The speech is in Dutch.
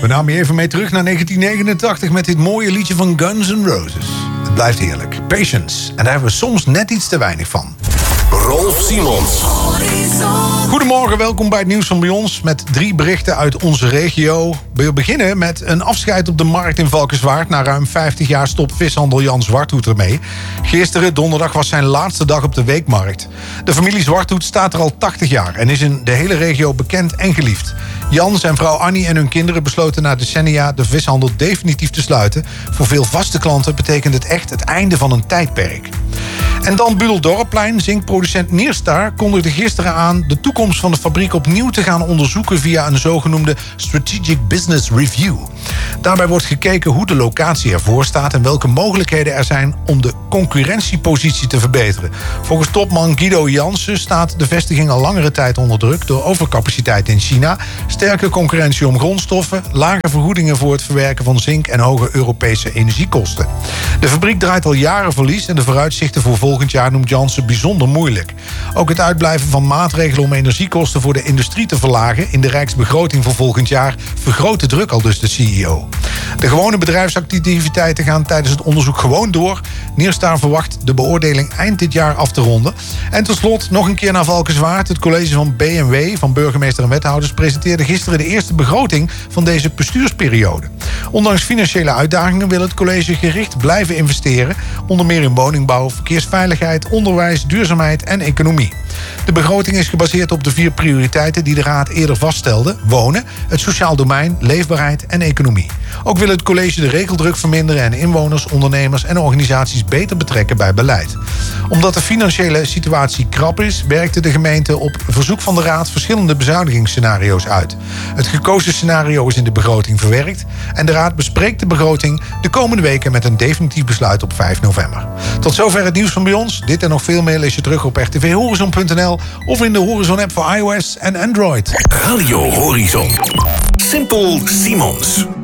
We namen je even mee terug naar 1989 met dit mooie liedje van Guns N' Roses. Het blijft heerlijk. Patience. En daar hebben we soms net iets te weinig van. Rolf Simons. Goedemorgen, welkom bij het nieuws van bij ons met 3 berichten uit onze regio. We beginnen met een afscheid op de markt in Valkenswaard. Na ruim 50 jaar stopt vishandel Jan Zwarthoed ermee. Gisteren, donderdag, was zijn laatste dag op de weekmarkt. De familie Zwarthoed staat er al 80 jaar en is in de hele regio bekend en geliefd. Jan, zijn vrouw Annie en hun kinderen besloten na decennia de vishandel definitief te sluiten. Voor veel vaste klanten betekent het echt het einde van een tijdperk. En dan Budeldorpplein. Zinkproducent Nierstar kondigde gisteren aan de toekomst van de fabriek opnieuw te gaan onderzoeken via een zogenoemde Strategic Business Review. Daarbij wordt gekeken hoe de locatie ervoor staat en welke mogelijkheden er zijn om de concurrentiepositie te verbeteren. Volgens topman Guido Jansen staat de vestiging al langere tijd onder druk door overcapaciteit in China, sterke concurrentie om grondstoffen, lage vergoedingen voor het verwerken van zink en hoge Europese energiekosten. De fabriek draait al jaren verlies en de vooruitzichten voor volgend jaar noemt Jansen bijzonder moeilijk. Ook het uitblijven van maatregelen om energiekosten voor de industrie te verlagen in de rijksbegroting voor volgend jaar vergroot de druk, al dus de CEO. De gewone bedrijfsactiviteiten gaan tijdens het onderzoek gewoon door. Nierstar verwacht de beoordeling eind dit jaar af te ronden. En tot slot nog een keer naar Valkenswaard. Het college van BMW, van burgemeester en wethouders, presenteerde gisteren de eerste begroting van deze bestuursperiode. Ondanks financiële uitdagingen wil het college gericht blijven investeren, onder meer in woningbouw, verkeersveiligheid, onderwijs, duurzaamheid en economie. De begroting is gebaseerd op de 4 prioriteiten die de Raad eerder vaststelde: wonen, het sociaal domein, leefbaarheid en economie. Ook wil het college de regeldruk verminderen en inwoners, ondernemers en organisaties beter betrekken bij beleid. Omdat de financiële situatie krap is, werkte de gemeente op verzoek van de Raad verschillende bezuinigingsscenario's uit. Het gekozen scenario is in de begroting verwerkt en de Raad bespreekt de begroting de komende weken met een definitief besluit op 5 november. Tot zover het nieuws van bij ons. Dit en nog veel meer lees je terug op rtvhorizon.nl of in de Horizon-app voor iOS en Android. Radio Horizon. Simpel Simons.